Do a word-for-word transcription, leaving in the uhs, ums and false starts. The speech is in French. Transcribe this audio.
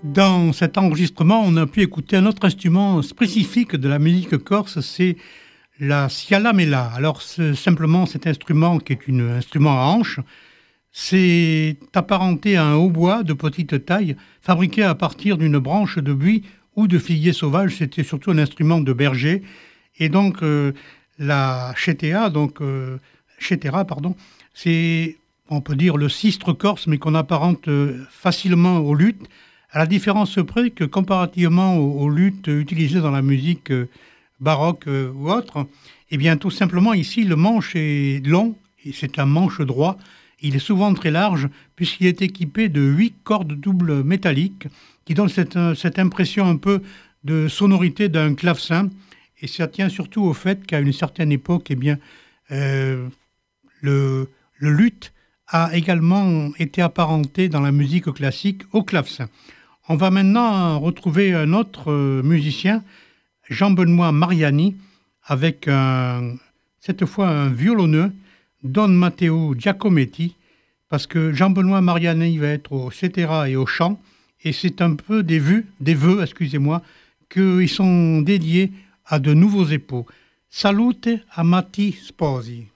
Dans cet enregistrement, on a pu écouter un autre instrument spécifique de la musique corse, c'est la sialamela. Alors, c'est simplement cet instrument qui est un instrument à hanche, c'est apparenté à un hautbois de petite taille, fabriqué à partir d'une branche de buis ou de figuier sauvage. C'était surtout un instrument de berger. Et donc, euh, la chétéa, donc euh, chétéra, pardon, c'est, on peut dire, le sistre corse, mais qu'on apparente euh, facilement au luth, à la différence près que comparativement aux, aux luths utilisées dans la musique euh, baroque euh, ou autre, eh bien, tout simplement, ici, le manche est long, et c'est un manche droit. Il est souvent très large, puisqu'il est équipé de huit cordes doubles métalliques, qui donnent cette, cette impression un peu de sonorité d'un clavecin. Et ça tient surtout au fait qu'à une certaine époque, eh bien, euh, le, le luth a également été apparenté dans la musique classique au clavecin. On va maintenant retrouver un autre euh, musicien, Jean-Benoît Mariani, avec un, cette fois un violonneux, Don Matteo Giacometti, parce que Jean-Benoît Mariani va être au cetera et au chant, et c'est un peu des vœux, des vœux, excusez-moi, qu'ils sont dédiés à de nouveaux époux. Salute amati sposi.